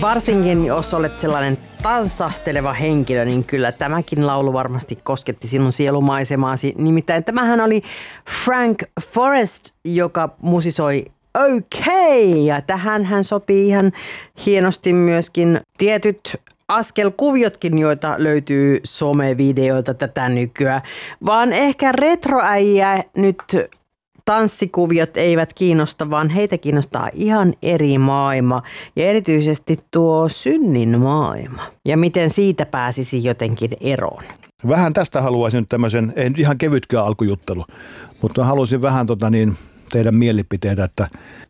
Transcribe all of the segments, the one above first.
Varsinkin jos olet sellainen tanssahteleva henkilö, niin kyllä tämäkin laulu varmasti kosketti sinun sielumaisemaasi. Nimittäin tämähän oli Frank Forrest, joka musisoi Okay, ja tähän hän sopii ihan hienosti myöskin tietyt askelkuviotkin, joita löytyy somevideoilta tätä nykyään. Vaan ehkä retroäijä nyt tanssikuviot eivät kiinnosta, vaan heitä kiinnostaa ihan eri maailma ja erityisesti tuo synnin maailma. Ja miten siitä pääsisi jotenkin eroon. Vähän tästä haluaisin nyt tämmöisen, ei nyt ihan kevytkään alkujuttelu, mutta haluaisin vähän teidän mielipiteitä, että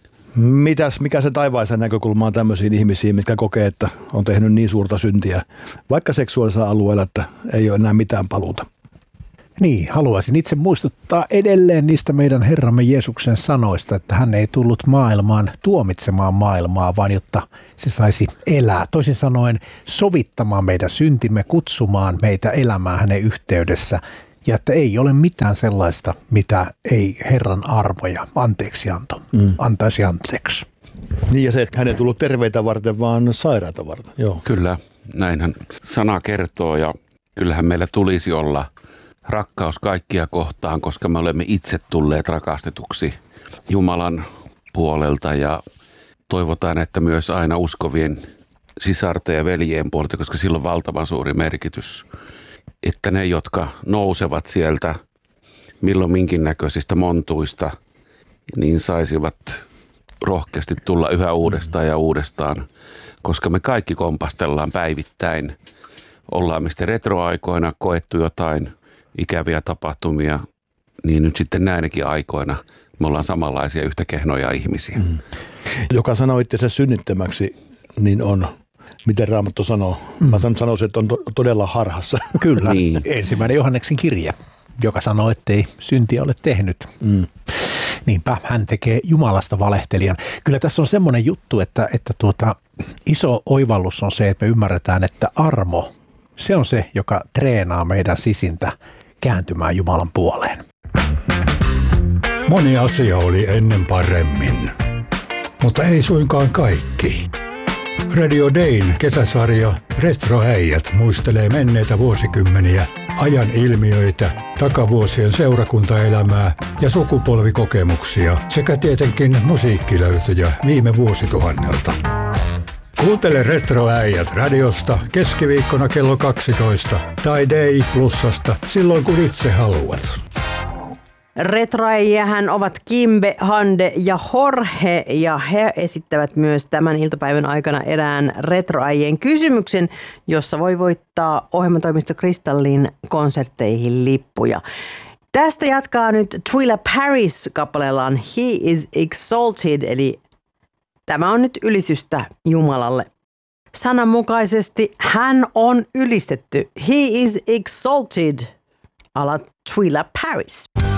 mikä se taivaisen näkökulma on tämmöisiin ihmisiin, mitkä kokee, että on tehnyt niin suurta syntiä, vaikka seksuaalisella alueella, että ei ole enää mitään paluuta. Niin, haluaisin itse muistuttaa edelleen niistä meidän Herramme Jeesuksen sanoista, että hän ei tullut maailmaan tuomitsemaan maailmaa, vaan jotta se saisi elää. Toisin sanoen sovittamaan meidän syntimme, kutsumaan meitä elämään hänen yhteydessä. Ja että ei ole mitään sellaista, mitä ei Herran armo ja anteeksianto antaisi anteeksi. Niin ja se, että hän ei tullut terveitä varten, vaan sairaita varten. Joo. Kyllä, näinhän sana kertoo ja kyllähän meillä tulisi olla rakkaus kaikkia kohtaan, koska me olemme itse tulleet rakastetuksi Jumalan puolelta ja toivotaan, että myös aina uskovien sisarten ja veljien puolelta, koska sillä on valtavan suuri merkitys, että ne, jotka nousevat sieltä milloin minkin näköisistä montuista, niin saisivat rohkeasti tulla yhä uudestaan ja uudestaan, koska me kaikki kompastellaan päivittäin. Ollaan me sitten retroaikoina koettu jotain ikäviä tapahtumia, niin nyt sitten näinäkin aikoina me ollaan samanlaisia yhtä kehnoja ihmisiä. Joka sanoo itsensä synnittömäksi, niin on, miten Raamattu sanoo. Mä sanoisin, että on todella harhassa. Kyllä, niin. Ensimmäinen Johanneksen kirje, joka sanoo, ettei syntiä ole tehnyt. Niinpä hän tekee Jumalasta valehtelijan. Kyllä tässä on semmoinen juttu, että iso oivallus on se, että me ymmärretään, että armo, se on se, joka treenaa meidän sisintä kääntymään Jumalan puoleen. Moni asia oli ennen paremmin, mutta ei suinkaan kaikki. Radio Dayn kesäsarja Retroäijät muistelee menneitä vuosikymmeniä, ajan ilmiöitä, takavuosien seurakuntaelämää ja sukupolvikokemuksia sekä tietenkin musiikkilöytöjä viime vuosituhannelta. Kuuntele Retroäijät radiosta keskiviikkona kello 12 tai Day Plusasta silloin kun itse haluat. Retroäijähän ovat Kimbe, Hande ja Jorge ja he esittävät myös tämän iltapäivän aikana erään retroäijien kysymyksen, jossa voi voittaa ohjelmatoimisto Kristallin konsertteihin lippuja. Tästä jatkaa nyt Twila Paris kappaleellaan He is Exalted, eli tämä on nyt ylistystä Jumalalle. Sananmukaisesti hän on ylistetty. He is exalted, ala Twila Paris.